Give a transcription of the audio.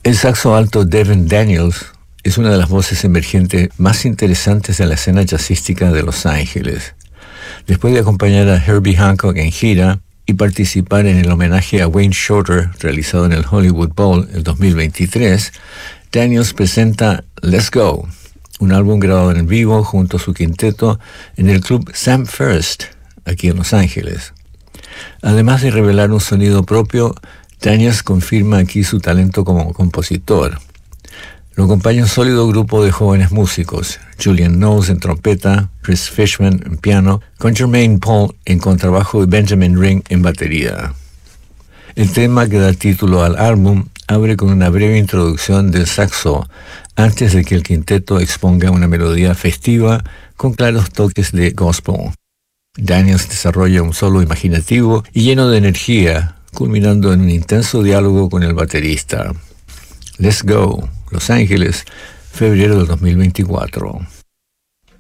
El saxo alto Devin Daniels es una de las voces emergentes más interesantes de la escena jazzística de Los Ángeles. Después de acompañar a Herbie Hancock en gira y participar en el homenaje a Wayne Shorter realizado en el Hollywood Bowl en 2023, Daniels presenta Let's Go, un álbum grabado en vivo junto a su quinteto en el club Sam First, aquí en Los Ángeles. Además de revelar un sonido propio, Daniels confirma aquí su talento como compositor. Lo acompaña un sólido grupo de jóvenes músicos, Julian Knowles en trompeta, Chris Fishman en piano, con Jermaine Paul en contrabajo y Benjamin Ring en batería. El tema que da título al álbum abre con una breve introducción del saxo, antes de que el quinteto exponga una melodía festiva con claros toques de gospel. Daniels desarrolla un solo imaginativo y lleno de energía, culminando en un intenso diálogo con el baterista. Let's Go, Los Ángeles, febrero del 2024.